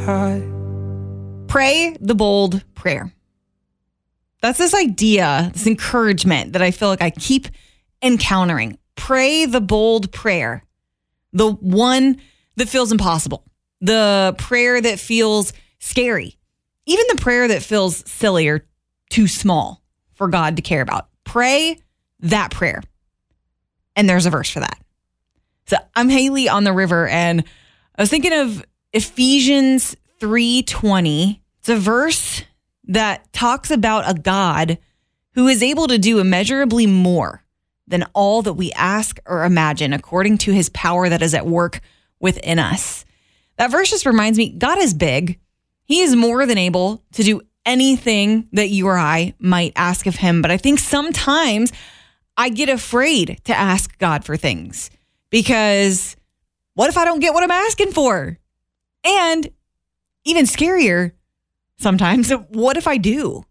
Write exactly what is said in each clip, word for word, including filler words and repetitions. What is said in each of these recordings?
high. Pray the bold prayer. That's this idea, this encouragement that I feel like I keep encountering. Pray the bold prayer. The one that feels impossible. The prayer that feels scary. Even the prayer that feels silly or too small for God to care about. Pray that prayer. And there's a verse for that. So I'm Haley on the river, and I was thinking of Ephesians three twenty. It's a verse that talks about a God who is able to do immeasurably more than all that we ask or imagine, according to his power that is at work within us. That verse just reminds me, God is big. He is more than able to do anything that you or I might ask of him. But I think sometimes I get afraid to ask God for things because what if I don't get what I'm asking for? And even scarier sometimes, what if I do?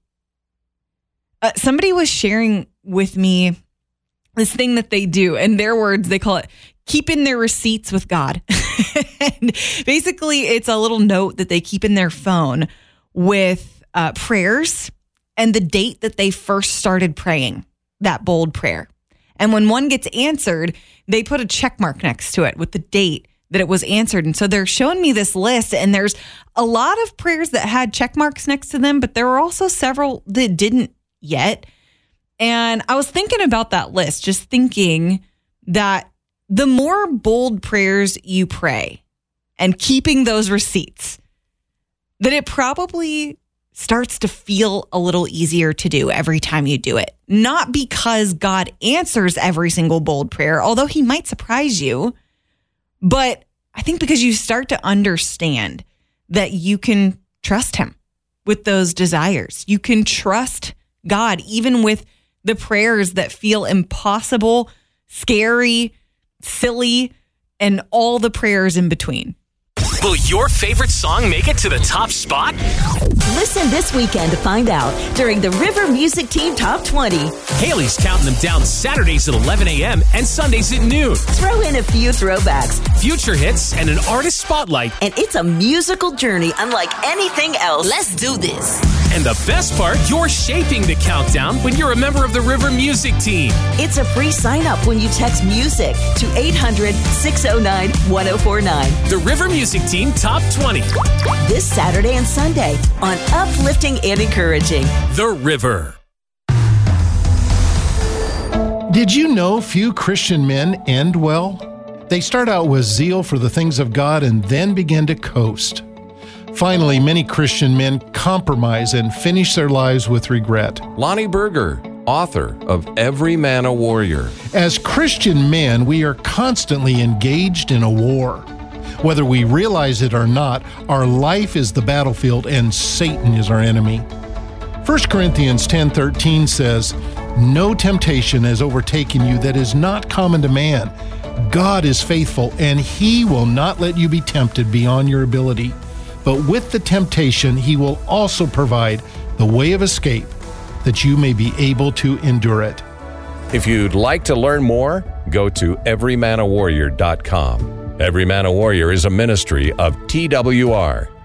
Uh, somebody was sharing with me this thing that they do. In their words, they call it keeping their receipts with God. And basically, it's a little note that they keep in their phone with uh, prayers and the date that they first started praying that bold prayer. And when one gets answered, they put a check mark next to it with the date that it was answered. And so they're showing me this list, and there's a lot of prayers that had check marks next to them, but there were also several that didn't yet. And I was thinking about that list, just thinking that the more bold prayers you pray and keeping those receipts, that it probably starts to feel a little easier to do every time you do it. Not because God answers every single bold prayer, although he might surprise you, but I think because you start to understand that you can trust him with those desires. You can trust God even with the prayers that feel impossible, scary, silly, and all the prayers in between. Will your favorite song make it to the top spot? Listen this weekend to find out during the River Music Team Top twenty. Haley's counting them down Saturdays at eleven a.m. and Sundays at noon. Throw in a few throwbacks, future hits, and an artist spotlight. And it's a musical journey unlike anything else. Let's do this. And the best part, you're shaping the countdown when you're a member of the River Music Team. It's a free sign-up when you text MUSIC to eight hundred, six oh nine, one oh four nine. The River Music Team Top twenty. This Saturday and Sunday on Uplifting and Encouraging. The River. Did you know few Christian men end well? They start out with zeal for the things of God and then begin to coast. Finally, many Christian men compromise and finish their lives with regret. Lonnie Berger, author of Every Man a Warrior. As Christian men, we are constantly engaged in a war. Whether we realize it or not, our life is the battlefield and Satan is our enemy. First Corinthians ten thirteen says, "No temptation has overtaken you that is not common to man. God is faithful, and he will not let you be tempted beyond your ability. But with the temptation, he will also provide the way of escape that you may be able to endure it." If you'd like to learn more, go to every man a warrior dot com. Every Man a Warrior is a ministry of T W R.